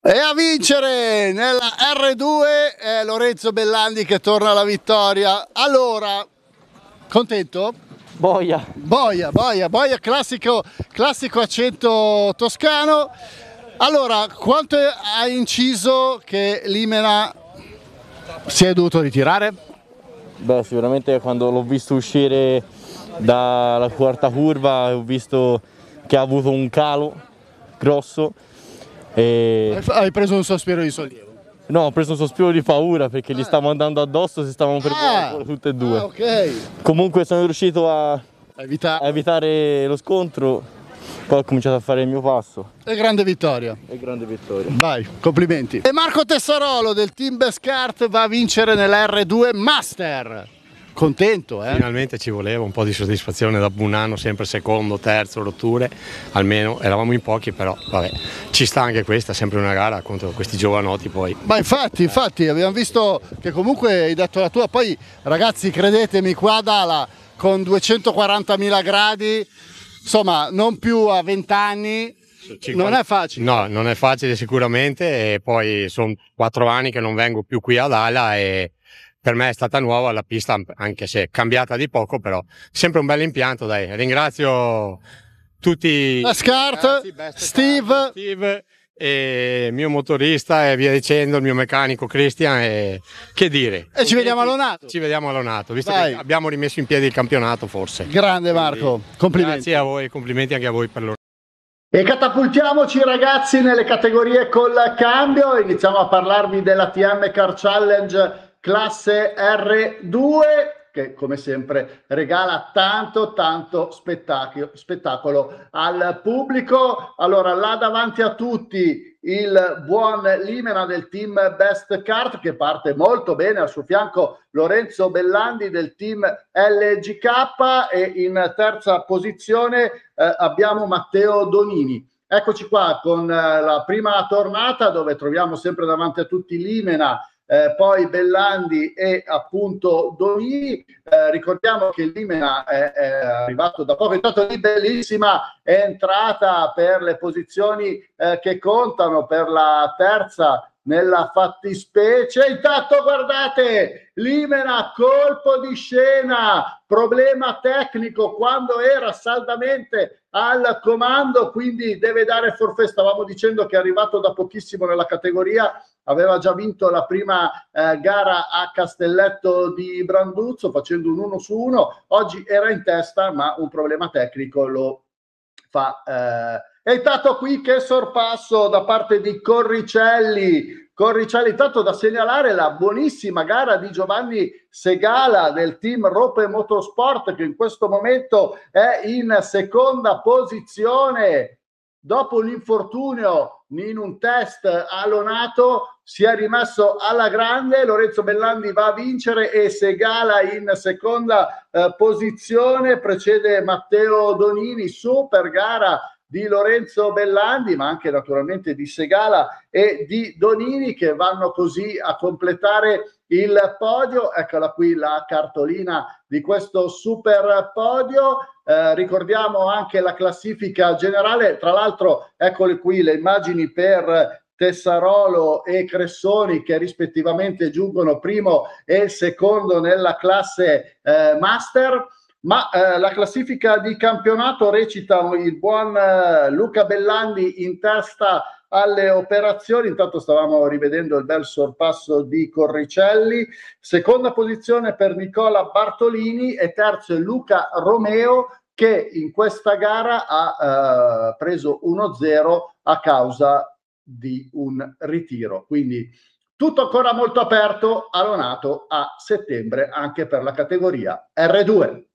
E a vincere nella R2 è Lorenzo Bellandi che torna alla vittoria. Allora, contento? Boia. Boia, classico accento toscano. Allora, quanto ha inciso che Limena si è dovuto ritirare? Beh, sicuramente quando l'ho visto uscire dalla quarta curva ho visto che ha avuto un calo grosso. Hai preso un sospiro di sollievo? No, ho preso un sospiro di paura perché gli stavamo andando addosso, si stavano per muovere tutte e due. Ok. Comunque sono riuscito a Evitare. evitare lo scontro, poi ho cominciato a fare il mio passo. E grande vittoria. Vai, complimenti. E Marco Tessarolo del team Best Kart va a vincere nell'R2 Master. Contento, eh? Finalmente ci voleva un po' di soddisfazione dopo un anno sempre secondo, terzo, rotture, almeno eravamo in pochi, però vabbè, ci sta anche questa, sempre una gara contro questi giovanotti poi. Ma infatti abbiamo visto che comunque hai detto la tua, poi ragazzi credetemi qua Dala con 240.000 gradi, insomma non più a 20 anni, non è facile. No, non è facile sicuramente e poi sono 4 anni che non vengo più qui ad Ala e per me è stata nuova la pista, anche se è cambiata di poco, però sempre un bel impianto, dai. Ringrazio tutti Best Kart, Steve e il mio motorista e via dicendo, il mio meccanico Christian e che dire. E ci vediamo all'Onato. Ci vediamo all'Onato, visto che abbiamo rimesso in piedi il campionato forse. Grande Marco, complimenti. Grazie a voi, complimenti anche a voi per l'ora. E catapultiamoci ragazzi nelle categorie col cambio, iniziamo a parlarvi della TM Car Challenge classe R2 che come sempre regala tanto spettacolo al pubblico. Allora là davanti a tutti il buon Limena del team Best Kart che parte molto bene, al suo fianco Lorenzo Bellandi del team LGK e in terza posizione abbiamo Matteo Donini. Eccoci qua con la prima tornata dove troviamo sempre davanti a tutti Limena, poi Bellandi e appunto Donini. Ricordiamo che Limena è arrivato da poco, intanto lì bellissima entrata per le posizioni che contano per la terza nella fattispecie. Intanto guardate Limena, colpo di scena, problema tecnico quando era saldamente al comando, quindi deve dare forfait. Stavamo dicendo che è arrivato da pochissimo nella categoria, aveva già vinto la prima gara a Castelletto di Branduzzo facendo un 1-1, oggi era in testa ma un problema tecnico lo fa. È intanto qui che sorpasso da parte di Corricelli, intanto da segnalare la buonissima gara di Giovanni Segala del team Rope Motorsport che in questo momento è in seconda posizione. Dopo l'infortunio in un test a Lonato si è rimesso alla grande, Lorenzo Bellandi va a vincere e Segala in seconda posizione, precede Matteo Donini, super gara di Lorenzo Bellandi ma anche naturalmente di Segala e di Donini che vanno così a completare il podio. Eccola qui la cartolina di questo super podio. Ricordiamo anche la classifica generale, tra l'altro eccole qui le immagini per Tessarolo e Cressoni che rispettivamente giungono primo e secondo nella classe Master. Ma la classifica di campionato recita il buon Luca Bellandi in testa alle operazioni. Intanto stavamo rivedendo il bel sorpasso di Corricelli, seconda posizione per Nicola Bartolini e terzo è Luca Romeo che in questa gara ha preso 1-0 a causa di un ritiro, quindi tutto ancora molto aperto a Lonato a settembre anche per la categoria R2.